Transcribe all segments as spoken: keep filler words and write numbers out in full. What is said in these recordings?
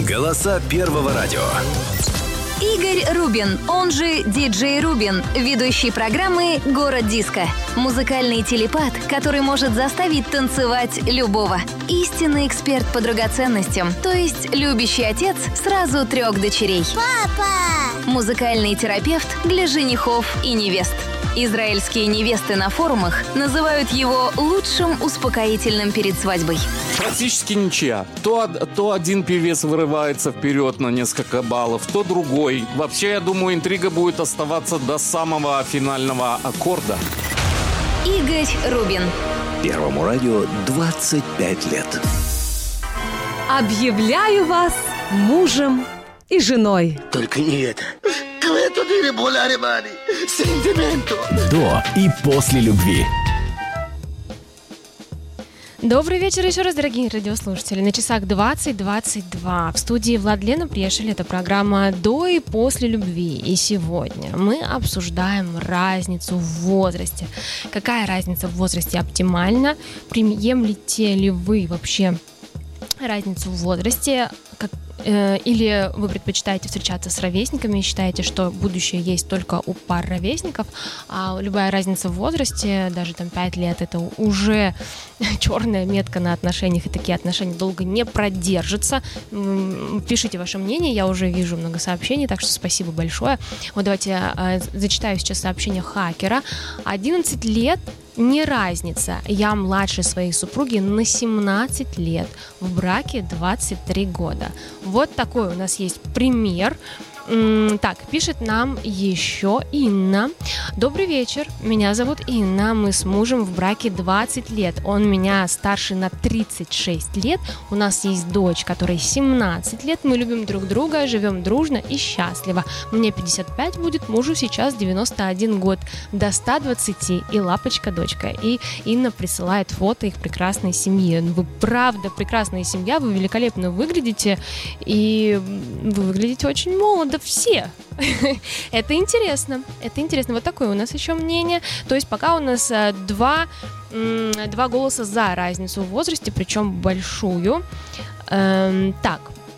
Голоса Первого радио. Игорь Рубин, он же диджей Рубин, ведущий программы «Город Диско». Музыкальный телепат, который может заставить танцевать любого. Истинный эксперт по драгоценностям, то есть любящий отец сразу трех дочерей. Папа! Музыкальный терапевт для женихов и невест. Израильские невесты на форумах называют его лучшим успокоительным перед свадьбой. Практически ничья. То, то один певец вырывается вперед на несколько баллов, то другой. Вообще, я думаю, интрига будет оставаться до самого финального аккорда. Игорь Рубин. Первому радио двадцать пять лет. Объявляю вас мужем и женой. Только не это. До и после любви. Добрый вечер еще раз, дорогие радиослушатели. На часах двадцать двадцать два. В студии Владлена Прешель. Это программа «До и после любви». И сегодня мы обсуждаем разницу в возрасте. Какая разница в возрасте оптимальна? Приемлете ли вы вообще разницу в возрасте? Как Или вы предпочитаете встречаться с ровесниками и считаете, что будущее есть только у пар ровесников, а любая разница в возрасте, даже там пять лет, это уже черная метка на отношениях, и такие отношения долго не продержатся. Пишите ваше мнение, я уже вижу много сообщений, так что спасибо большое. Вот давайте я зачитаю сейчас сообщение хакера. одиннадцать лет не разница. Я младше своей супруги на семнадцать лет. В браке двадцать три года. Вот такой у нас есть пример. Так, пишет нам еще Инна. Добрый вечер, меня зовут Инна. Мы с мужем в браке двадцать лет. Он меня старше на тридцать шесть лет. У нас есть дочь, которой семнадцать лет. Мы любим друг друга, живем дружно и счастливо. Мне пятьдесят пять будет, мужу сейчас девяносто один год. До ста двадцати и лапочка-дочка. И Инна присылает фото их прекрасной семьи. Вы правда прекрасная семья, вы великолепно выглядите. И вы выглядите очень молодо. Да все. Это интересно. Это интересно. Вот такое у нас еще мнение. То есть пока у нас а, два, м, два голоса за разницу в возрасте, причем большую. Эм, так.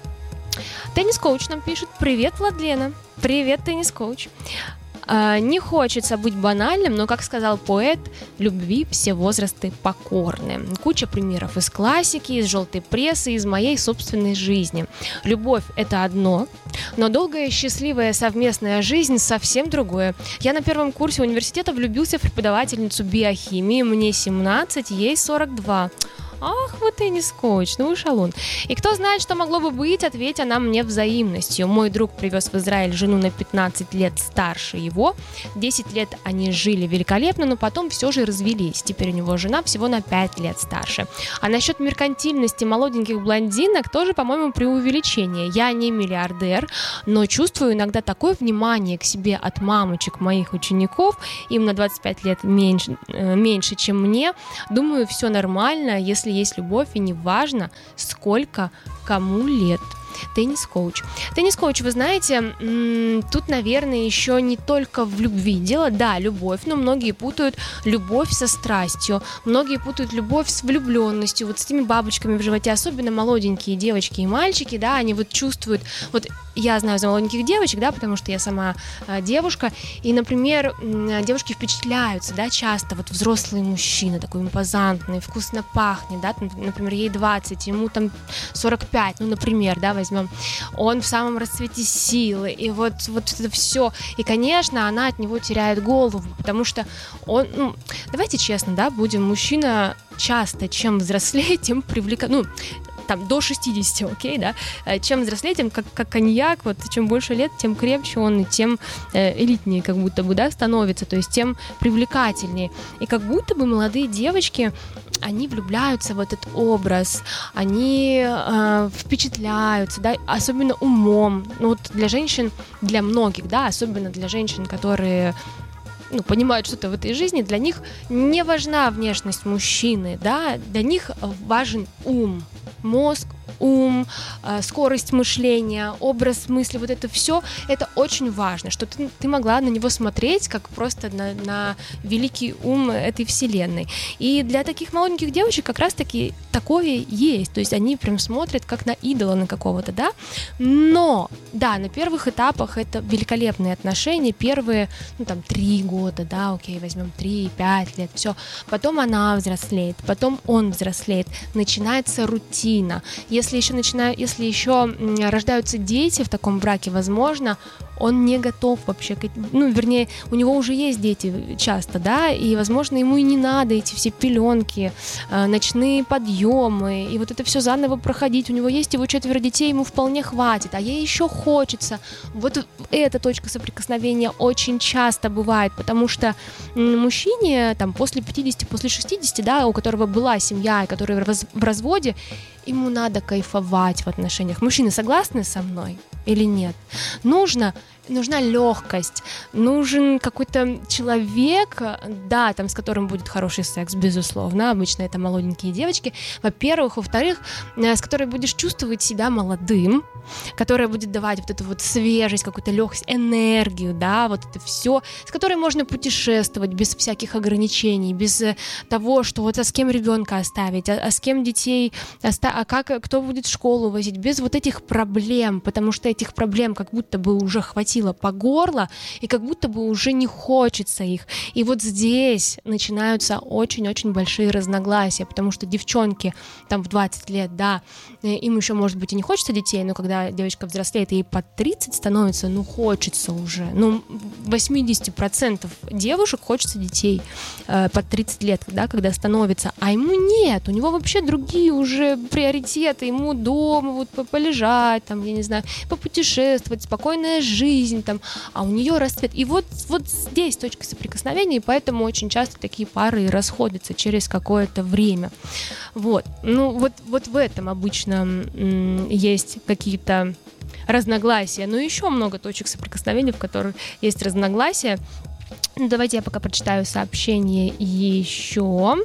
Теннис-коуч нам пишет. Привет, Владлена. Привет, теннис-коуч. Uh, не хочется быть банальным, но, как сказал поэт, любви все возрасты покорны. Куча примеров из классики, из желтой прессы, из моей собственной жизни. Любовь – это одно, но долгая счастливая совместная жизнь – совсем другое. Я на первом курсе университета влюбился в преподавательницу биохимии, мне семнадцать, ей сорок два. Ах, вот теннис-коуч, ну вы шалун. И кто знает, что могло бы быть, ответь она мне взаимностью. Мой друг привез в Израиль жену на пятнадцать лет старше его. десять лет они жили великолепно, но потом все же развелись. Теперь у него жена всего на пять лет старше. А насчет меркантильности молоденьких блондинок тоже, по-моему, преувеличение. Я не миллиардер, но чувствую иногда такое внимание к себе от мамочек моих учеников. Им на двадцать пять лет меньше, э, меньше, чем мне. Думаю, все нормально, если есть любовь, и неважно, сколько кому лет. Теннис-коуч. Теннис-коуч, вы знаете, м- тут, наверное, еще не только в любви дело. Да, любовь, но многие путают любовь со страстью. Многие путают любовь с влюбленностью. Вот с этими бабочками в животе. Особенно молоденькие девочки и мальчики, да, они вот чувствуют... Вот я знаю за молоденьких девочек, да, потому что я сама э, девушка. И, например, э, девушки впечатляются, да, часто. Вот взрослый мужчина, такой импозантный, вкусно пахнет, да, там, например, ей двадцать, ему там сорок пять, ну, например, да, возьмем. Он в самом расцвете силы, и вот, вот это все. И, конечно, она от него теряет голову, потому что он, ну, давайте честно, да, будем, мужчина часто, чем взрослее, тем привлекательнее, ну, там, до шестидесяти, окей, да, чем взрослее, тем как, как коньяк, вот, чем больше лет, тем крепче он, и тем э, элитнее, как будто бы, да, становится, то есть тем привлекательнее. И как будто бы молодые девочки, они влюбляются в этот образ, они э, впечатляются, да, особенно умом, ну, вот для женщин, для многих, да, особенно для женщин, которые... ну, понимают что-то в этой жизни, для них не важна внешность мужчины, да, для них важен ум, мозг, ум, скорость мышления, образ мысли, вот это все, это очень важно, что ты, ты могла на него смотреть как просто на, на великий ум этой вселенной. И для таких молоденьких девочек как раз-таки такое есть, то есть они прям смотрят как на идола на какого-то, да, но, да, на первых этапах это великолепные отношения, первые, ну, там, три года, да, окей, возьмем три-пять лет, все, потом она взрослеет, потом он взрослеет, начинается рутина, если еще начинают, если еще рождаются дети в таком браке, возможно, он не готов вообще, ну, вернее, у него уже есть дети часто, да, и, возможно, ему и не надо эти все пеленки, ночные подъемы, и вот это все заново проходить, у него есть его четверо детей, ему вполне хватит, а ей еще хочется. Вот эта точка соприкосновения очень часто бывает, потому что мужчине, там, после пятидесяти, после шестидесяти, да, у которого была семья, и который в разводе, ему надо кайфовать в отношениях. Мужчины согласны со мной или нет? Нужно, нужна легкость, нужен какой-то человек, да, там, с которым будет хороший секс, безусловно, обычно это молоденькие девочки, во-первых, во-вторых, с которой будешь чувствовать себя молодым, которая будет давать вот эту вот свежесть, какую-то легкость, энергию, да, вот это все, с которой можно путешествовать без всяких ограничений, без того, что вот а с кем ребенка оставить, а, а с кем детей оставить, а как, кто будет в школу возить, без вот этих проблем, потому что этих проблем как будто бы уже хватило по горло, и как будто бы уже не хочется их. И вот здесь начинаются очень-очень большие разногласия, потому что девчонки там в двадцать лет, да, им еще, может быть, и не хочется детей, но когда девочка взрослеет, ей под тридцать становится, ну, хочется уже. Ну, восемьдесят процентов девушек хочется детей э, под тридцать лет, да, когда становится, а ему нет, у него вообще другие уже приоритеты, ему дома вот полежать, там, я не знаю, попутешествовать, спокойная жизнь, там, а у нее расцвет. И вот, вот здесь точка соприкосновения, и поэтому очень часто такие пары и расходятся через какое-то время. Вот. Ну, вот, вот в этом обычно м- есть какие-то разногласия. Но еще много точек соприкосновения, в которых есть разногласия. Ну, давайте я пока прочитаю сообщение еще.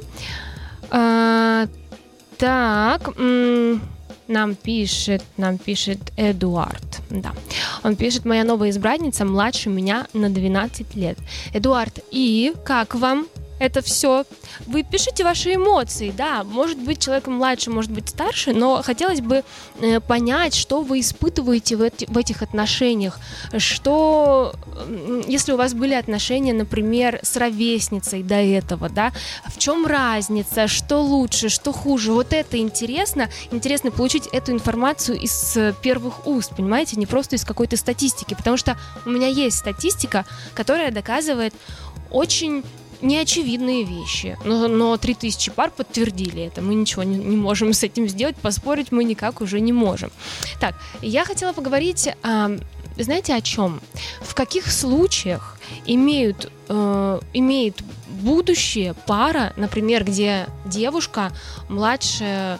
А, так... М- Нам пишет, нам пишет Эдуард, да. Он пишет: моя новая избранница младше меня на двенадцать лет. Эдуард, и как вам это все? Вы пишите ваши эмоции, да, может быть, человек младше, может быть, старше, но хотелось бы э, понять, что вы испытываете в, эти, в этих отношениях, что, э, если у вас были отношения, например, с ровесницей до этого, да, в чем разница, что лучше, что хуже, вот это интересно, интересно получить эту информацию из первых уст, понимаете, не просто из какой-то статистики, потому что у меня есть статистика, которая доказывает очень неочевидные вещи, но, но три тысячи пар подтвердили это, мы ничего не, не можем с этим сделать, поспорить мы никак уже не можем. Так, я хотела поговорить, а, знаете, о чем? В каких случаях имеют, э, имеет будущее пара, например, где девушка младше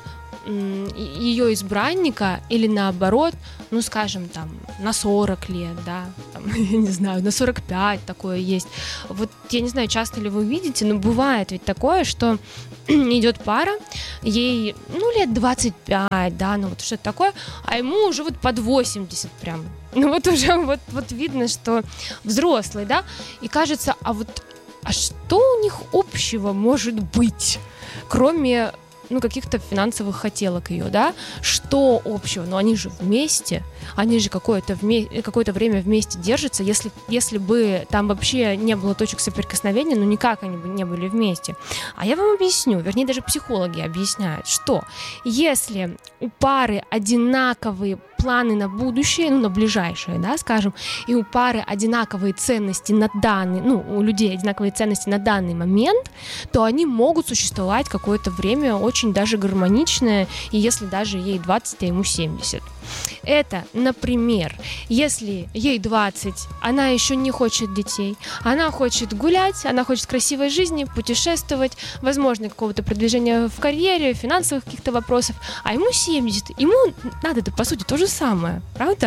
ее избранника или наоборот, ну, скажем, там, на сорок лет, да, там, я не знаю, на сорок пять такое есть. Вот, я не знаю, часто ли вы видите, но бывает ведь такое, что идет пара, ей, ну, лет двадцать пять, да, ну, вот что-то такое, а ему уже вот под восемьдесят прям. Ну, вот уже вот, вот видно, что взрослый, да, и кажется, а вот, а что у них общего может быть, кроме ну, каких-то финансовых хотелок ее, да, что общего, но они же вместе, они же какое-то, вме- какое-то время вместе держатся, если, если бы там вообще не было точек соприкосновения, ну, никак они бы не были вместе. А я вам объясню, вернее, даже психологи объясняют, что если у пары одинаковые планы на будущее, ну, на ближайшее, да, скажем, и у пары одинаковые ценности на данный, ну, у людей одинаковые ценности на данный момент, то они могут существовать какое-то время очень даже гармоничное, и если даже ей двадцать, а ему семьдесят. Это, например, если ей двадцать, она еще не хочет детей, она хочет гулять, она хочет красивой жизни, путешествовать, возможно, какого-то продвижения в карьере, финансовых каких-то вопросов, а ему семьдесят, ему надо-то, по сути, то же самое, правда?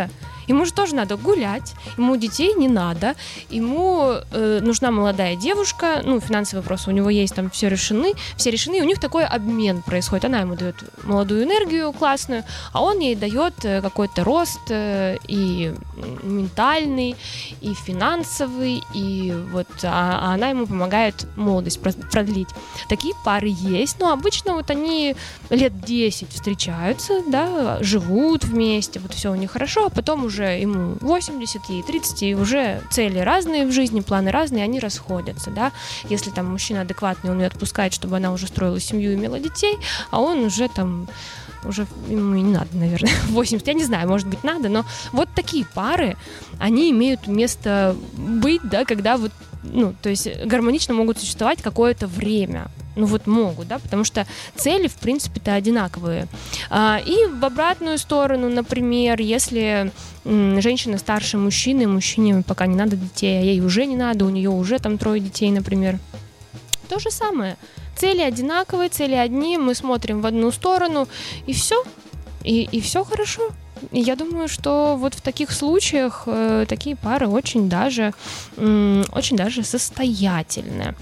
Ему же тоже надо гулять, ему детей не надо, ему э, нужна молодая девушка, ну, финансовые вопросы у него есть, там все решены, все решены, и у них такой обмен происходит. Она ему дает молодую энергию классную, а он ей дает какой-то рост э, и ментальный, и финансовый, и вот, а, а она ему помогает молодость продлить. Такие пары есть, но обычно вот они лет десять встречаются, да, живут вместе, вот все у них хорошо, а потом уже ему восемьдесят, ей тридцать, и уже цели разные в жизни, планы разные, они расходятся, да. Если там мужчина адекватный, он ее отпускает, чтобы она уже строила семью и имела детей, а он уже там, уже ему и не надо, наверное, восемьдесят, я не знаю, может быть, надо, но вот такие пары, они имеют место быть, да, когда вот, ну, то есть гармонично могут существовать какое-то время. Ну вот могут, да, потому что цели, в принципе-то, одинаковые. А, и в обратную сторону, например, если м, женщина старше мужчины, мужчине пока не надо детей, а ей уже не надо, у нее уже там трое детей, например. То же самое. Цели одинаковые, цели одни, мы смотрим в одну сторону, и все, и, и все хорошо. И я думаю, что вот в таких случаях э, такие пары очень даже, м, очень даже состоятельные.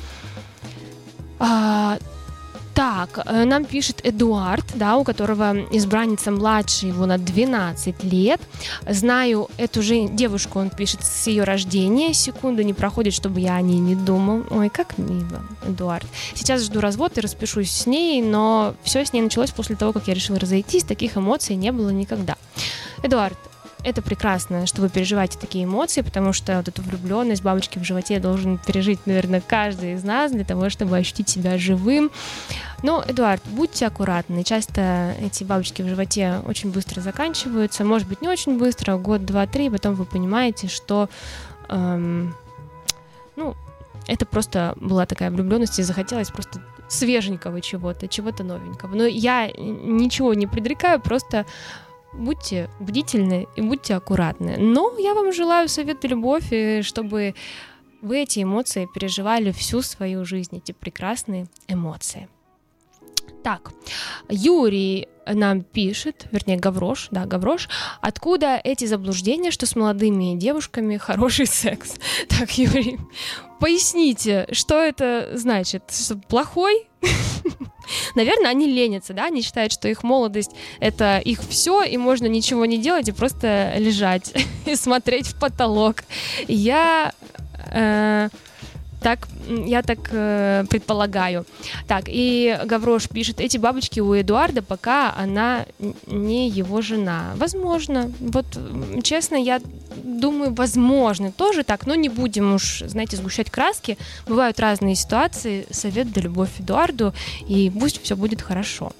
А, так, нам пишет Эдуард, да, у которого избранница младше его на двенадцать лет. Знаю эту же девушку, он пишет, с ее рождения. Секунды не проходит, чтобы я о ней не думал. Ой, как мило, Эдуард. Сейчас жду развод и распишусь с ней, но все с ней началось после того, как я решила разойтись. Таких эмоций не было никогда. Эдуард, это прекрасно, что вы переживаете такие эмоции, потому что вот эту влюбленность, бабочки в животе должен пережить, наверное, каждый из нас для того, чтобы ощутить себя живым. Но, Эдуард, будьте аккуратны. Часто эти бабочки в животе очень быстро заканчиваются. Может быть, не очень быстро, год, два, три, потом вы понимаете, что эм, ну, это просто была такая влюбленность, и захотелось просто свеженького чего-то, чего-то новенького. Но я ничего не предрекаю, просто будьте бдительны и будьте аккуратны. Но я вам желаю совет и любовь, и чтобы вы эти эмоции переживали всю свою жизнь, эти прекрасные эмоции. Так, Юрий нам пишет, вернее, Гаврош, да, Гаврош, откуда эти заблуждения, что с молодыми девушками хороший секс? Так, Юрий, поясните, что это значит? Что плохой? Наверное, они ленятся, да, они считают, что их молодость — это их все, и можно ничего не делать и просто лежать и смотреть в потолок. Я... Э- Так, я так э, предполагаю. Так, и Гаврош пишет, эти бабочки у Эдуарда, пока она не его жена. Возможно. Вот, честно, я думаю, возможно. Тоже так, но не будем уж, знаете, сгущать краски. Бывают разные ситуации. Совет да любовь Эдуарду, и пусть все будет хорошо.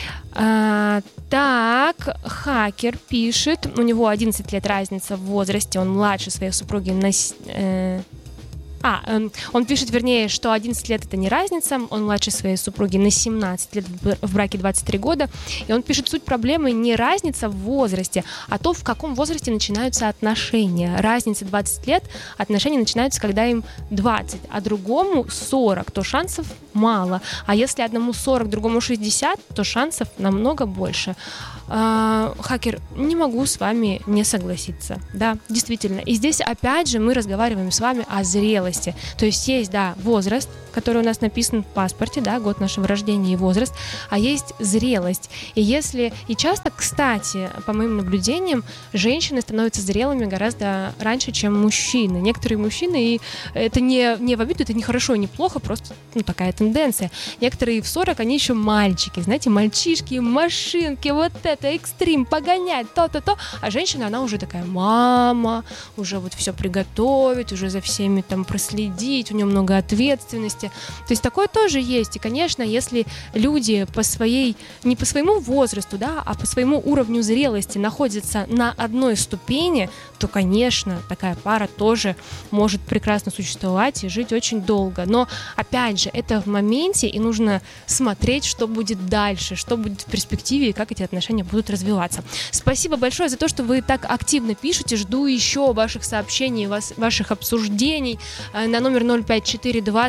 А, так, Хакер пишет, у него одиннадцать лет разница в возрасте, он младше своей супруги на... Э, А, он пишет, вернее, что одиннадцать лет — это не разница, он младше своей супруги на семнадцать лет, в браке двадцать три года, и он пишет, суть проблемы не разница в возрасте, а то, в каком возрасте начинаются отношения. Разница двадцать лет, отношения начинаются, когда им двадцать, а другому сорок, то шансов мало. А если одному сорок, другому шестьдесят, то шансов намного больше. А, Хакер, не могу с вами не согласиться. Да, действительно. И здесь, опять же, мы разговариваем с вами о зрелости. То есть есть, да, возраст, который у нас написан в паспорте, да, год нашего рождения и возраст, а есть зрелость. И если, и часто, кстати, по моим наблюдениям, женщины становятся зрелыми гораздо раньше, чем мужчины. Некоторые мужчины, и это не, не в обиду, это не хорошо, не плохо, просто, ну, такая тенденция. Некоторые в сорок, они еще мальчики, знаете, мальчишки, машинки, вот это, экстрим, погонять, то-то-то. А женщина, она уже такая мама, уже вот все приготовить, уже за всеми там проследить, у нее много ответственности. То есть такое тоже есть. И, конечно, если люди по своей, не по своему возрасту, да, а по своему уровню зрелости находятся на одной ступени, то, конечно, такая пара тоже может прекрасно существовать и жить очень долго. Но, опять же, это в моменте, и нужно смотреть, что будет дальше, что будет в перспективе и как эти отношения будут развиваться. Спасибо большое за то, что вы так активно пишете. Жду еще ваших сообщений, вас, ваших обсуждений на номер ноль пять четыре двадцать семьдесят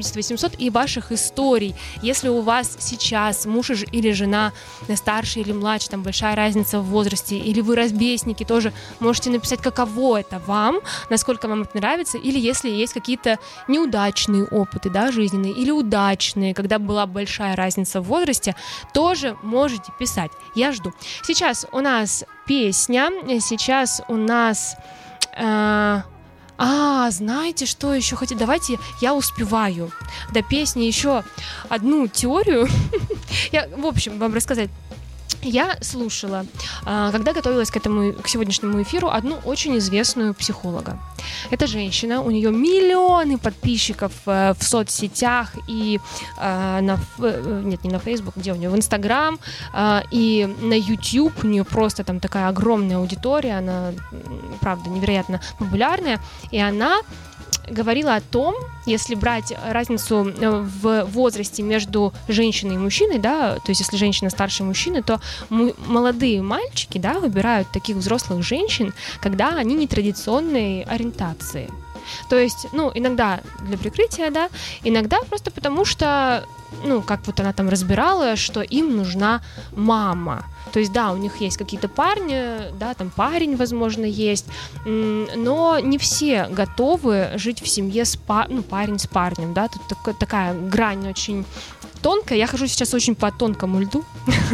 семьдесят восемьсот и ваших историй. Если у вас сейчас муж или жена старше или младше, там большая разница в возрасте, или вы разбесники, тоже можете написать, каково это вам, насколько вам это нравится, или если есть какие-то неудачные опыты, да, жизненные, или удачные, когда была большая разница в возрасте, тоже можете писать. Я жду. Сейчас у нас песня, сейчас у нас... Э- А, знаете, что еще хотите? Давайте я успеваю до песни еще одну теорию. Я, в общем, вам рассказать. Я слушала, когда готовилась к этому, к сегодняшнему эфиру, одну очень известную психолога. Это женщина, у нее миллионы подписчиков в соцсетях и на, нет, не на Facebook, где у нее, в Instagram и на YouTube. У нее просто там такая огромная аудитория, она, правда, невероятно популярная, и она говорила о том, если брать разницу в возрасте между женщиной и мужчиной, да, то есть если женщина старше мужчины, то м- молодые мальчики, да, выбирают таких взрослых женщин, когда они нетрадиционной ориентации. То есть, ну, иногда для прикрытия, да, иногда просто потому что, ну, как вот она там разбирала, что им нужна мама. То есть, да, у них есть какие-то парни, да, там парень, возможно, есть, но не все готовы жить в семье с па- ну, парень с парнем, да, тут так- такая грань очень тонкая. Я хожу сейчас очень по тонкому льду,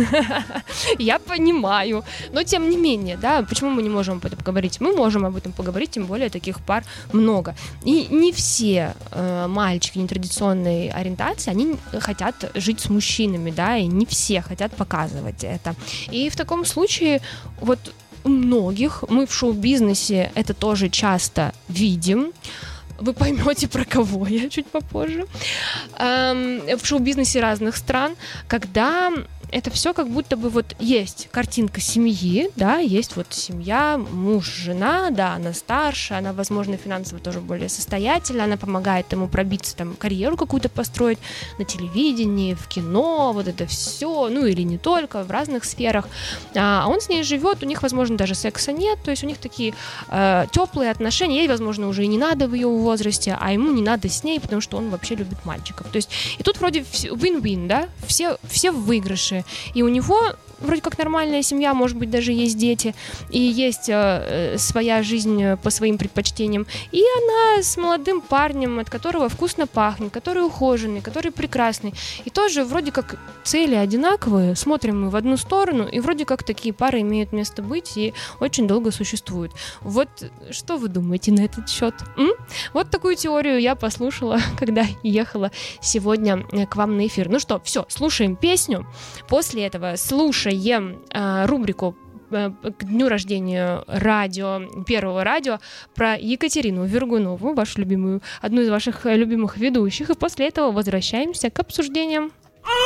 я понимаю, но тем не менее, да, почему мы не можем об этом поговорить? Мы можем об этом поговорить, тем более таких пар много. И не все э, мальчики нетрадиционной ориентации, они хотят жить с мужчинами, да, и не все хотят показывать это. И в таком случае вот у многих, мы в шоу-бизнесе это тоже часто видим. Вы поймете, про кого я чуть попозже. Эм, в шоу-бизнесе разных стран, когда это все как будто бы вот есть картинка семьи, да, есть вот семья, муж, жена, да, она старше, она, возможно, финансово тоже более состоятельна, она помогает ему пробиться, там, карьеру какую-то построить на телевидении, в кино, вот это все, ну или не только, в разных сферах. А он с ней живет, у них, возможно, даже секса нет, то есть у них такие э, теплые отношения, ей, возможно, уже и не надо в ее возрасте, а ему не надо с ней, потому что он вообще любит мальчиков. То есть и тут вроде win-win, да, все, все в выигрыше. И у него вроде как нормальная семья, может быть, даже есть дети, и есть э, своя жизнь по своим предпочтениям. И она с молодым парнем, от которого вкусно пахнет, который ухоженный, который прекрасный. И тоже вроде как цели одинаковые, смотрим мы в одну сторону, и вроде как такие пары имеют место быть и очень долго существуют. Вот что вы думаете на этот счет? М? Вот такую теорию я послушала, когда ехала сегодня к вам на эфир. Ну что, все, слушаем песню. После этого слушаем э, рубрику э, к дню рождения радио, первого радио, про Екатерину Вергунову, вашу любимую, одну из ваших любимых ведущих, и после этого возвращаемся к обсуждениям.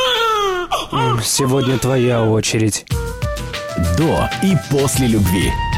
Сегодня твоя очередь. До и после любви.